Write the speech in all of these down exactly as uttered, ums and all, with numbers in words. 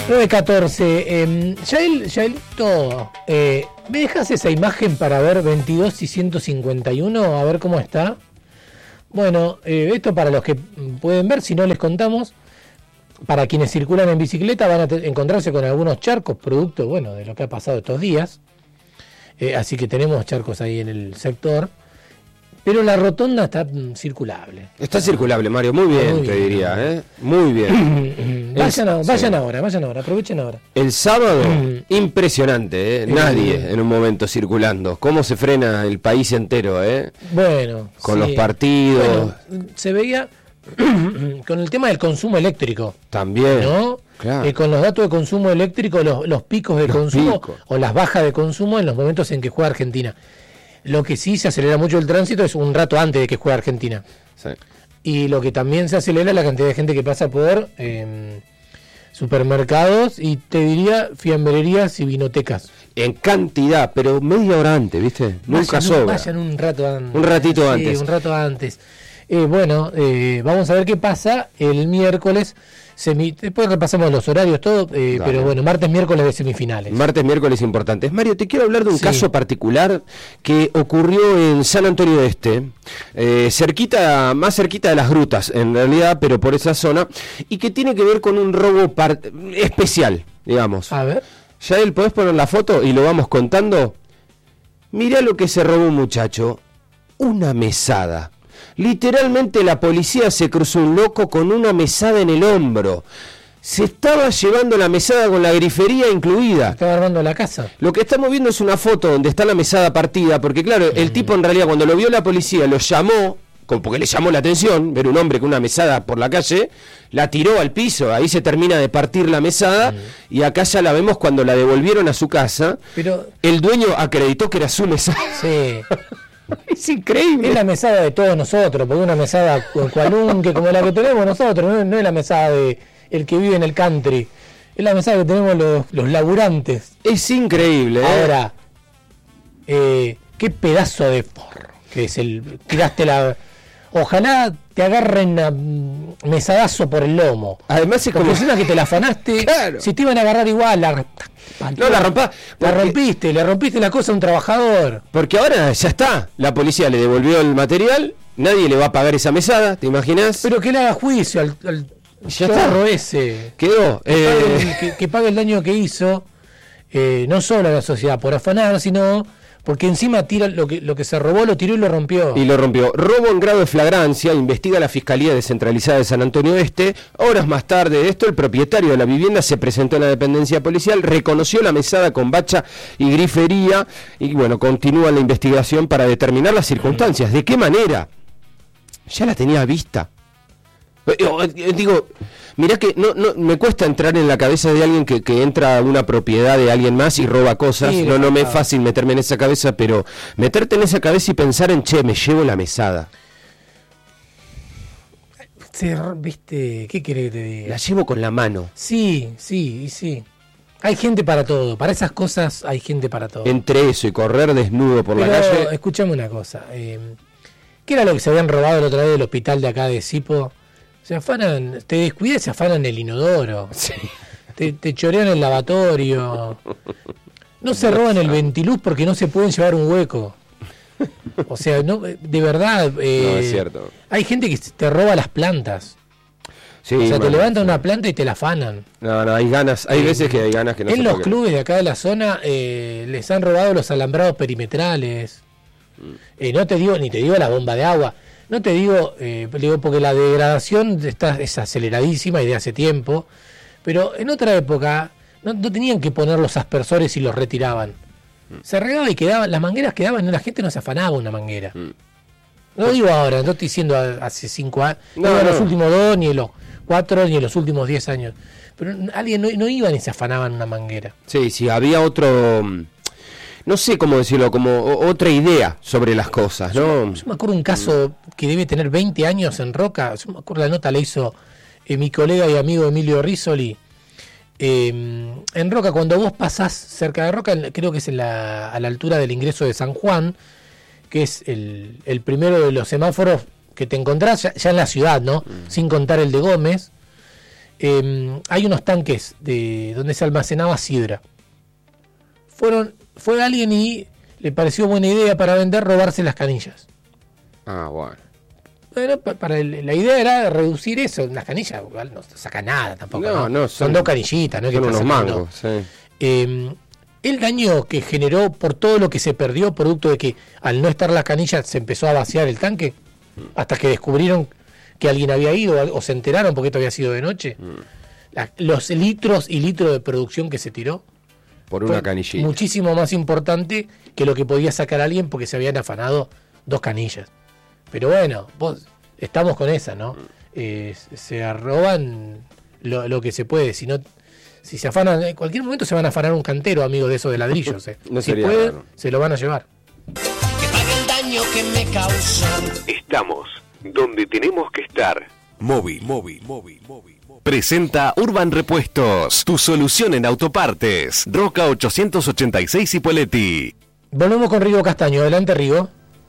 nueve catorce. Eh, Yael, Yaelito, eh, ¿me dejas esa imagen para ver veintidós y ciento cincuenta y uno? A ver cómo está. Bueno, eh, esto para los que pueden ver, si no les contamos, para quienes circulan en bicicleta van a te- encontrarse con algunos charcos, producto, bueno, de lo que ha pasado estos días. Eh, así que tenemos charcos ahí en el sector. Pero la rotonda está mm, circulable. Está circulable, Mario, muy bien, Muy te bien. diría, ¿eh? Muy bien. vayan a- El- vayan sí. ahora, vayan ahora, aprovechen ahora. El sábado, Mm. impresionante, ¿eh? Nadie en un momento circulando. ¿Cómo se frena el país entero, eh? Bueno, Con sí. los partidos. Bueno, se veía con el tema del consumo eléctrico, También. ¿no? Claro. Eh, con los datos de consumo eléctrico, los, los picos de Los consumo picos. o las bajas de consumo en los momentos en que juega Argentina. Lo que sí se acelera mucho el tránsito es un rato antes de que juegue Argentina. Sí. Y lo que también se acelera es la cantidad de gente que pasa por eh, supermercados y te diría fiambrerías y vinotecas. En cantidad, pero media hora antes, ¿viste? Nunca Vayan un- sobra. Vayan un rato antes. Un ratito Sí, antes. un rato antes. Eh, bueno, eh, vamos a ver qué pasa el miércoles. Semi- después repasamos los horarios, todo, eh, Dale. pero bueno, martes, miércoles de semifinales. Martes, miércoles importantes. Mario, te quiero hablar de un Sí. caso particular que ocurrió en San Antonio Este, eh, cerquita, más cerquita de las grutas, en realidad, pero por esa zona, y que tiene que ver con un robo par- especial, digamos. A ver. Yael, ¿podés poner la foto y lo vamos contando? Mirá lo que se robó un muchacho. Una mesada. Literalmente la policía se cruzó un loco con una mesada en el hombro. Se estaba llevando la mesada con la grifería incluida. Estaba armando la casa. Lo que estamos viendo es una foto donde está la mesada partida, porque claro, el tipo en realidad cuando lo vio la policía lo llamó, como porque le llamó la atención, ver un hombre con una mesada por la calle, la tiró al piso, ahí se termina de partir la mesada, y acá ya la vemos cuando la devolvieron a su casa, Pero, el dueño acreditó que era su mesada. sí, Es increíble. es la mesada de todos nosotros, porque una mesada cu- cualunque como la que tenemos nosotros, no, es- no es la mesada de el que vive en el country, es la mesada que tenemos los, los laburantes. Es increíble. ¿eh? Ahora, eh, qué pedazo de forro que es el. Tiraste la. Ojalá te agarren a mm, mesadazo por el lomo. Además es Porque como... encima que te la afanaste, Claro. si te iban a agarrar igual, la, No, la rompá. la porque- rompiste, le rompiste la cosa a un trabajador. Porque ahora ya está, la policía le devolvió el material, nadie le va a pagar esa mesada, ¿te imaginas? Pero que le haga juicio al, al Ya chorro está. ese. Quedó. Que, pague eh, el, que- que pague el daño que hizo, eh, no solo a la sociedad por afanar, sino porque encima tira lo que, lo que se robó, lo tiró y lo rompió. Y lo rompió. Robo en grado de flagrancia, investiga la Fiscalía Descentralizada de San Antonio Este. Horas más tarde de esto, el propietario de la vivienda se presentó en la dependencia policial, reconoció la mesada con bacha y grifería, y bueno, continúa la investigación para determinar las circunstancias. ¿De qué manera? Ya la tenía vista. Eh, eh, Digo, mirá que no, no me cuesta entrar en la cabeza de alguien que, que entra a una propiedad de alguien más y roba cosas. Sí, no, no me es claro. fácil meterme en esa cabeza, pero meterte en esa cabeza y pensar en, che, me llevo la mesada. Se- ¿Viste? ¿Qué quiere que te diga? La llevo con la mano. Sí, sí, y sí. Hay gente para todo. Para esas cosas hay gente para todo. Entre eso y correr desnudo por Pero la calle. escúchame una cosa. Eh, ¿Qué era lo que se habían robado el otro día del hospital de acá de Sipo? Se afanan, te descuidas y se afanan el inodoro. Sí. Te, te chorean el lavatorio. No se roban el ventiluz porque no se pueden llevar un hueco. O sea, no, de verdad. eh, No, es cierto. Hay gente que te roba las plantas. Sí, O sea, te mano, levantan sí. una planta y te la afanan. No, no, hay ganas. Hay Eh, veces que hay ganas que no en se los puede. clubes de acá de la zona eh, les han robado los alambrados perimetrales. Eh, no te digo, ni te digo la bomba de agua. No te digo, eh, digo porque la degradación está, es aceleradísima y de hace tiempo. Pero en otra época no, no tenían que poner los aspersores y los retiraban. Se regaba y quedaban, las mangueras quedaban, la gente no se afanaba una manguera. No digo ahora, no estoy diciendo a- hace cinco años, no, No, digo en no. los últimos dos, ni en los cuatro, ni en los últimos diez años. Pero alguien no, no iban y se afanaban una manguera. Sí, sí, había otro. mm, No sé cómo decirlo, como o- otra idea sobre las cosas, ¿no? Yo me acuerdo un caso que debe tener veinte años en Roca. Yo me acuerdo la nota la hizo eh, mi colega y amigo Emilio Rizzoli. Eh, en Roca, cuando vos pasás cerca de Roca, en- creo que es en la, a la altura del ingreso de San Juan, que es el, el primero de los semáforos que te encontrás ya, ya en la ciudad, ¿no? Sin contar el de Gómez. eh, hay unos tanques de donde se almacenaba sidra. Fueron, fue alguien y le pareció buena idea para vender robarse las canillas. Ah, bueno. Bueno, para el, la idea era reducir eso. Las canillas igual no saca nada tampoco. No, no, no, son, son dos canillitas, no es que Son estás unos sacando. mangos, sí. Eh, el daño que generó por todo lo que se perdió, producto de que al no estar las canillas se empezó a vaciar el tanque, hasta que descubrieron que alguien había ido o se enteraron porque esto había sido de noche. Mm. La, los litros y litros de producción que se tiró por una canillita. Muchísimo más importante que lo que podía sacar alguien porque se habían afanado dos canillas. Pero bueno, vos estamos con esa, ¿no? Eh, se roban lo, lo que se puede. Si no, si se afanan, en cualquier momento se van a afanar un cantero, amigos de esos de ladrillos. Eh. No si sería pueden, raro. se lo van a llevar. Que pague el daño que me causó. Estamos donde tenemos que estar. Móvil, móvil, móvil, móvil. Presenta Urban Repuestos, tu solución en autopartes. Roca ochocientos ochenta y seis Ipoleti. Volvemos con Rigo Castaño. Adelante, Rigo.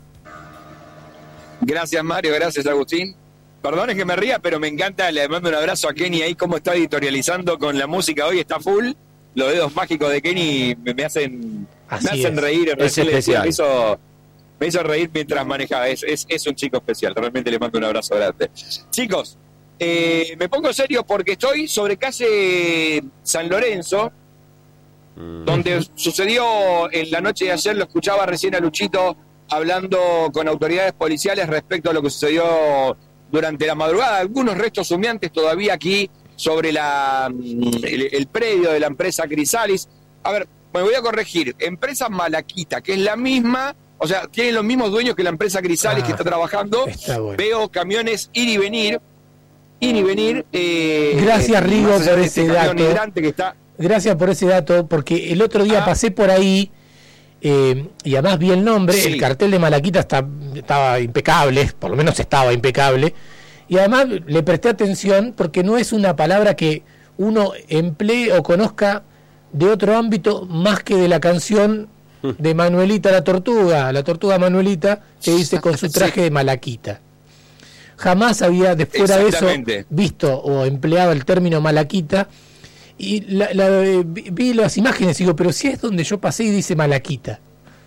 Gracias, Mario. Gracias, Agustín. Perdón, es que me ría, pero me encanta. Le mando un abrazo a Kenny ahí, cómo está editorializando con la música hoy. Está full. Los dedos mágicos de Kenny me, me hacen, me hacen reír. En es especial. Me hizo, me hizo reír mientras manejaba. Es, es, es un chico especial. Realmente le mando un abrazo grande. Chicos, eh, me pongo serio porque estoy sobre calle San Lorenzo, mm. donde sucedió en la noche de ayer. Lo escuchaba recién a Luchito hablando con autoridades policiales respecto a lo que sucedió durante la madrugada. Algunos restos humeantes todavía aquí sobre la el, el predio de la empresa Crisalis. A ver, me voy a corregir. Empresa Malaquita, que es la misma, o sea, tienen los mismos dueños que la empresa Crisalis, ah, que está trabajando. Está bueno. Veo camiones ir y venir, ir y venir. Eh, Gracias, Rigo, por ese este dato. Que está... Gracias por ese dato, porque el otro día ah. pasé por ahí. Eh, y además vi el nombre, sí. El cartel de Malaquita está, estaba impecable, por lo menos estaba impecable, y además le presté atención porque no es una palabra que uno emplee o conozca de otro ámbito más que de la canción de Manuelita la Tortuga, la Tortuga Manuelita, que dice con su traje de Malaquita. Jamás había, de fuera de eso, visto o empleado el término Malaquita. Y la, la, vi, vi las imágenes y digo, pero si es donde yo pasé y dice Malaquita.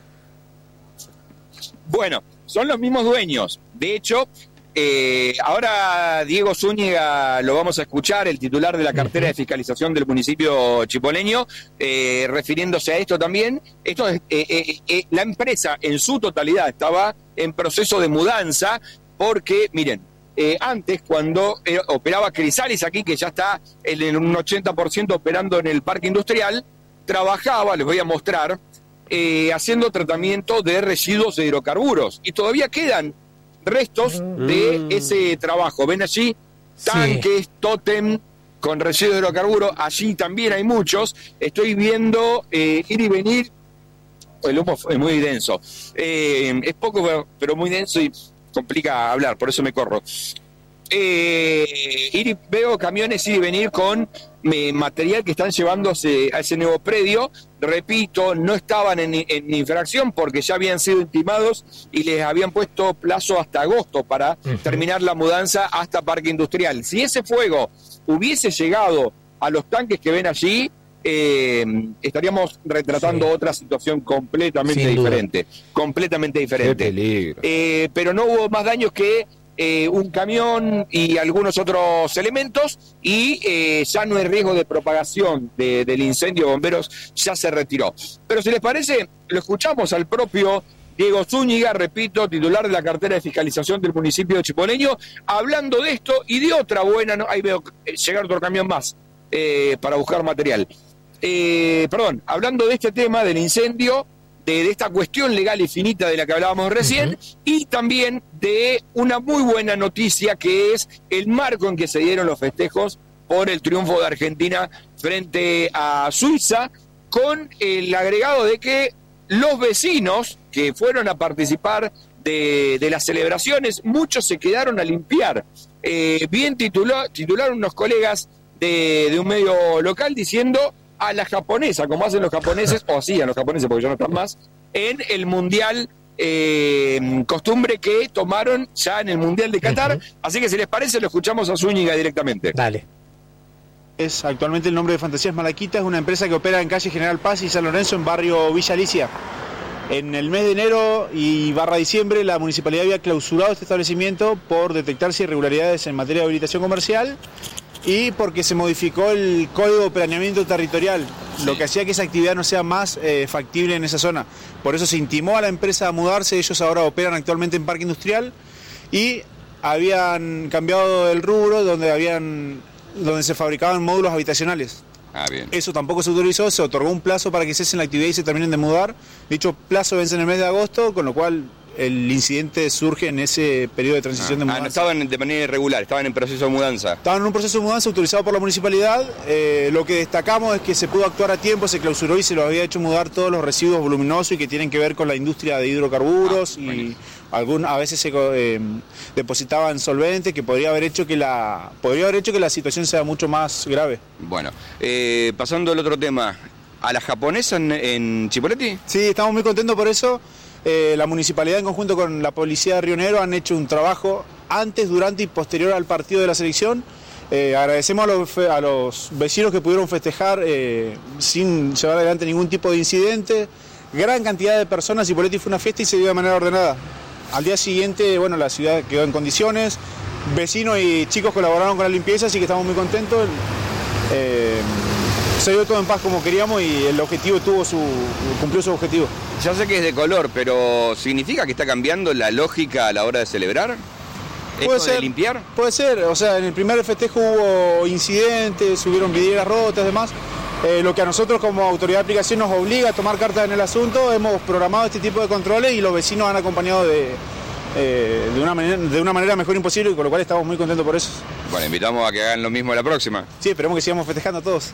Bueno, son los mismos dueños. De hecho, eh, ahora Diego Zúñiga lo vamos a escuchar, el titular de la cartera uh-huh. de fiscalización del municipio chipoleño, eh, refiriéndose a esto también. Esto es, eh, eh, eh, la empresa en su totalidad estaba en proceso de mudanza porque, miren, Eh, antes, cuando eh, operaba Crisalis aquí, que ya está en, en un ochenta por ciento operando en el parque industrial, trabajaba, les voy a mostrar, eh, haciendo tratamiento de residuos de hidrocarburos. Y todavía quedan restos mm. de ese trabajo. ¿Ven allí? Tanques, sí. Tótem con residuos de hidrocarburos. Allí también hay muchos. Estoy viendo eh, ir y venir. El humo es muy denso. Eh, es poco, pero muy denso y complica hablar, por eso me corro. Eh, ir y, veo camiones ir y venir con eh, material que están llevándose a ese nuevo predio. Repito, no estaban en, en infracción porque ya habían sido intimados y les habían puesto plazo hasta agosto para uh-huh. terminar la mudanza hasta Parque Industrial. Si ese fuego hubiese llegado a los tanques que ven allí, eh, estaríamos retratando sí. otra situación completamente Sin diferente. Duda. Completamente diferente. Qué peligro. Eh, pero no hubo más daños que eh, un camión y algunos otros elementos y eh, ya no hay riesgo de propagación de, del incendio. Bomberos ya se retiró. Pero si les parece, lo escuchamos al propio Diego Zúñiga, repito, titular de la cartera de fiscalización del municipio de Chipoleño, hablando de esto y de otra buena, ¿no? Ahí veo llegar otro camión más eh, para buscar material. Eh, perdón, hablando de este tema del incendio, de, de esta cuestión legal y finita de la que hablábamos recién, uh-huh. y también de una muy buena noticia que es el marco en que se dieron los festejos por el triunfo de Argentina frente a Suiza, con el agregado de que los vecinos que fueron a participar de, de las celebraciones, muchos se quedaron a limpiar. Eh, bien tituló, titularon unos colegas de, de un medio local diciendo a la japonesa, como hacen los japoneses, o hacían los japoneses porque ya no están más, en el Mundial, eh, costumbre que tomaron ya en el Mundial de Qatar. Uh-huh. Así que si les parece, lo escuchamos a Zúñiga directamente. Dale. Es actualmente el nombre de Fantasías Malaquita, es una empresa que opera en calle General Paz y San Lorenzo, en barrio Villa Alicia. En el mes de enero y barra diciembre la municipalidad había clausurado este establecimiento por detectarse irregularidades en materia de habilitación comercial y porque se modificó el código de planeamiento territorial, sí. Lo que hacía que esa actividad no sea más eh, factible en esa zona. Por eso se intimó a la empresa a mudarse, ellos ahora operan actualmente en Parque Industrial y habían cambiado el rubro donde, habían, donde se fabricaban módulos habitacionales. Ah, bien. Eso tampoco se autorizó, se otorgó un plazo para que cesen la actividad y se terminen de mudar. Dicho plazo vence en el mes de agosto, con lo cual el incidente surge en ese periodo de transición ah, de mudanza. Ah, no estaban de manera irregular, estaban en proceso de mudanza. Estaban en un proceso de mudanza autorizado por la municipalidad. Eh, lo que destacamos es que se pudo actuar a tiempo, se clausuró y se los había hecho mudar todos los residuos voluminosos y que tienen que ver con la industria de hidrocarburos ah, y algún, a veces se eh, depositaban solventes que podría haber hecho que la podría haber hecho que la situación sea mucho más grave. Bueno, eh, pasando al otro tema, ¿a la japonesa en, en Chipoleti? Sí, estamos muy contentos por eso. Eh, la municipalidad en conjunto con la policía de Río Negro han hecho un trabajo antes, durante y posterior al partido de la selección. Eh, agradecemos a los, a los vecinos que pudieron festejar eh, sin llevar adelante ningún tipo de incidente. Gran cantidad de personas, Chipoleti fue una fiesta y se dio de manera ordenada. Al día siguiente, bueno, la ciudad quedó en condiciones, vecinos y chicos colaboraron con la limpieza, así que estamos muy contentos. Eh, se dio todo en paz como queríamos y el objetivo tuvo su, cumplió su objetivo. Ya sé que es de color, pero ¿significa que está cambiando la lógica a la hora de celebrar? Puede ¿Esto ser, de limpiar? Puede ser, o sea, en el primer festejo hubo incidentes, hubieron vidrieras rotas y demás. Eh, lo que a nosotros como autoridad de aplicación nos obliga a tomar cartas en el asunto, hemos programado este tipo de controles y los vecinos han acompañado de, eh, de, una manera, de una manera mejor imposible, con lo cual estamos muy contentos por eso. Bueno, invitamos a que hagan lo mismo la próxima. Sí, esperemos que sigamos festejando todos.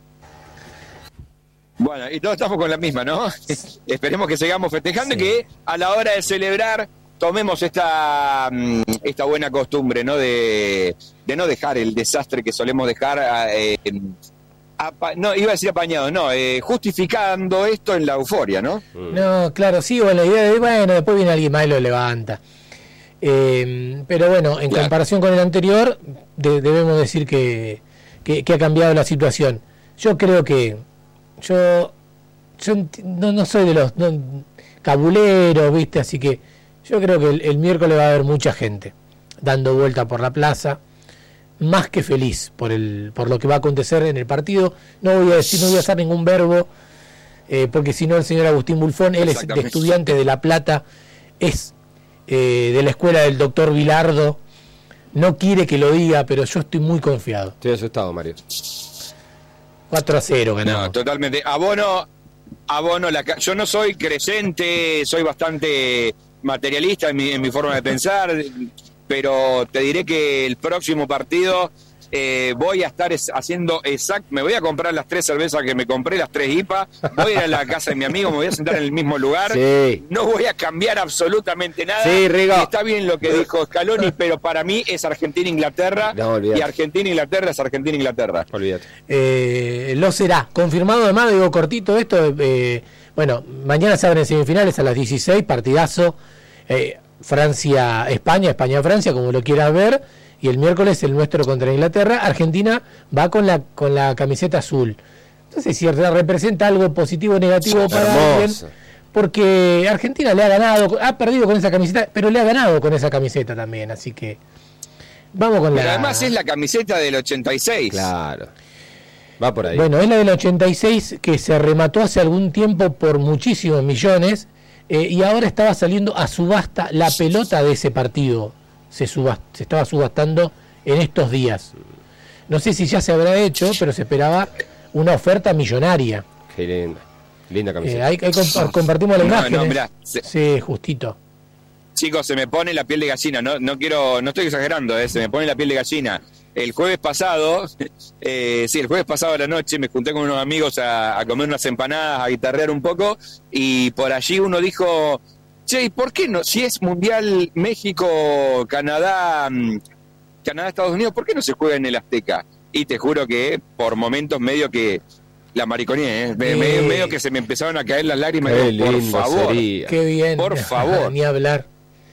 Bueno, y todos estamos con la misma, ¿no? Esperemos que sigamos festejando sí. Y que a la hora de celebrar tomemos esta, esta buena costumbre, ¿no? De, de no dejar el desastre que solemos dejar... Eh, Apa, no, iba a decir apañado, no, eh, justificando esto en la euforia, ¿no? No, claro, sí, bueno, la idea de, bueno, después viene alguien más y lo levanta. Eh, pero bueno, en claro. comparación con el anterior, de, debemos decir que, que, que ha cambiado la situación. Yo creo que, yo, yo no, no soy de los no, cabuleros, ¿viste? Así que yo creo que el, el miércoles va a haber mucha gente dando vuelta por la plaza. Más que feliz por el por lo que va a acontecer en el partido. No voy a decir, no voy a usar ningún verbo, eh, porque si no el señor Agustín Bulfón, él es de estudiante de La Plata, es eh, de la escuela del doctor Vilardo, no quiere que lo diga, pero yo estoy muy confiado. Estoy asustado, Mario. cuatro a cero ganamos. No, totalmente. Abono, abono la, yo no soy creyente, soy bastante materialista en mi, en mi forma de pensar, pero te diré que el próximo partido eh, voy a estar es, haciendo exacto, me voy a comprar las tres cervezas que me compré, las tres I P A, voy a ir a la casa de mi amigo, me voy a sentar en el mismo lugar, sí. No voy a cambiar absolutamente nada. Sí, Rigo. Está bien lo que dijo Scaloni, pero para mí es Argentina-Inglaterra, no, y Argentina-Inglaterra es Argentina-Inglaterra. Olvídate. Eh, lo será, confirmado además, digo cortito esto, eh, bueno, mañana se abren semifinales a las dieciséis, partidazo, eh, Francia-España, España-Francia, como lo quieras ver, y el miércoles el nuestro contra Inglaterra. Argentina va con la con la camiseta azul. Entonces, si representa algo positivo o negativo sí, para hermoso. alguien, porque Argentina le ha ganado, ha perdido con esa camiseta, pero le ha ganado con esa camiseta también, así que vamos con pero la... además es la camiseta del ochenta y seis. Claro. Va por ahí. Bueno, es la del ochenta y seis que se remató hace algún tiempo por muchísimos millones. Eh, y ahora estaba saliendo a subasta la pelota de ese partido. Se, subast, se estaba subastando en estos días. No sé si ya se habrá hecho, pero se esperaba una oferta millonaria. Qué linda, linda camiseta. Eh, ahí, ahí comp compartimos la imagen. No, no, mirá, se... Sí, justito. Chicos, se me pone la piel de gallina. No, no quiero, no estoy exagerando, eh, se me pone la piel de gallina. El jueves pasado, eh, sí, el jueves pasado a la noche me junté con unos amigos a, a comer unas empanadas, a guitarrear un poco, y por allí uno dijo, che, ¿y por qué no? Si es Mundial México, Canadá, Canadá, Estados Unidos, ¿por qué no se juega en el Azteca? Y te juro que por momentos medio que la mariconía, ¿eh? Me, sí. medio, medio que se me empezaron a caer las lágrimas. Qué Digo, por favor, sería. Qué bien. Por favor. Ni hablar.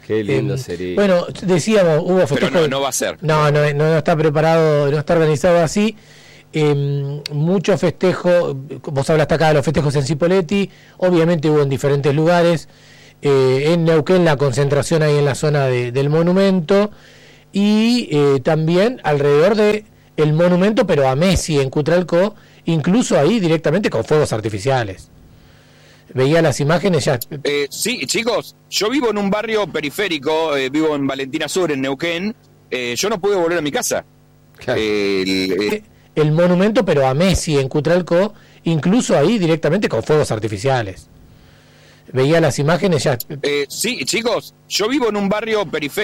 Qué lindo Eh, sería. Bueno, decíamos, hubo festejo. Pero no, no va a ser. No, no, no, no está preparado, no está organizado así. Eh, mucho festejo, vos hablaste acá de los festejos en Cipolletti, obviamente hubo en diferentes lugares. Eh, en Neuquén la concentración ahí en la zona de, del monumento y eh, también alrededor de el monumento, pero a Messi en Cutralcó, incluso ahí directamente con fuegos artificiales. Veía las imágenes ya. Eh, sí, chicos, yo vivo en un barrio periférico, eh, vivo en Valentina Sur, en Neuquén. Eh, yo no pude volver a mi casa. Claro. Eh, el, eh, El monumento, pero a Messi en Cutralcó, incluso ahí directamente con fuegos artificiales. Veía las imágenes ya. eh, sí, chicos, yo vivo en un barrio periférico.